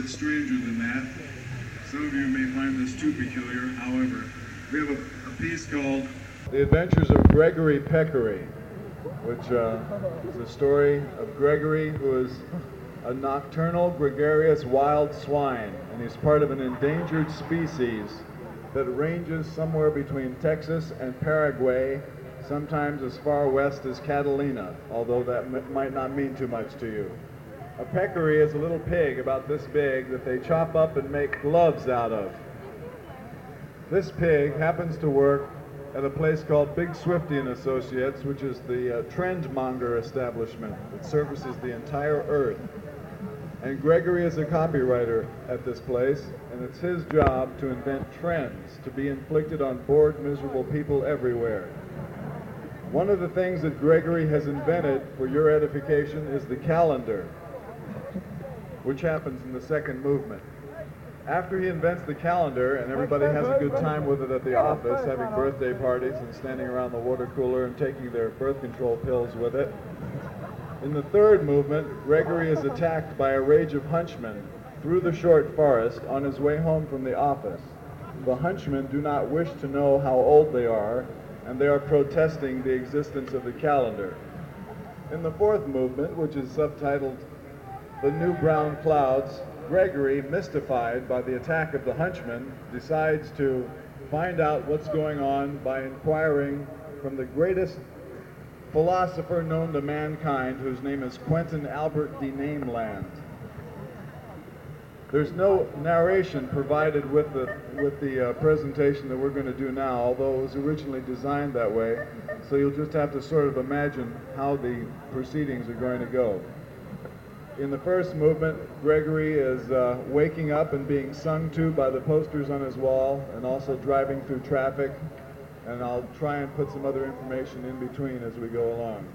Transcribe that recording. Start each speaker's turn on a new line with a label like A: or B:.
A: bit stranger than that. Some of you may find this too peculiar. However, we have a piece called
B: The Adventures of Gregory Peccary, which is the story of Gregory, who is a nocturnal, gregarious wild swine, and he's part of an endangered species that ranges somewhere between Texas and Paraguay, sometimes as far west as Catalina, although that might not mean too much to you. A peccary is a little pig about this big that they chop up and make gloves out of. This pig happens to work at a place called Big Swifty and Associates, which is the trendmonger establishment that services the entire earth. And Gregory is a copywriter at this place, and it's his job to invent trends to be inflicted on bored, miserable people everywhere. One of the things that Gregory has invented, for your edification, is the calendar, which happens in the second movement. After he invents the calendar, and everybody has a good time with it at the office, having birthday parties and standing around the water cooler and taking their birth control pills with it, in the third movement, Gregory is attacked by a rage of hunchmen through the short forest on his way home from the office. The hunchmen do not wish to know how old they are, and they are protesting the existence of the calendar. In the fourth movement, which is subtitled The New Brown Clouds, Gregory, mystified by the attack of the hunchmen, decides to find out what's going on by inquiring from the greatest philosopher known to mankind, whose name is Quentin Albert de Nameland. There's no narration provided with the presentation that we're going to do now, although it was originally designed that way, so you'll just have to sort of imagine how the proceedings are going to go. In the first movement, Gregory is waking up and being sung to by the posters on his wall, and also driving through traffic, and I'll try and put some other information in between as we go along.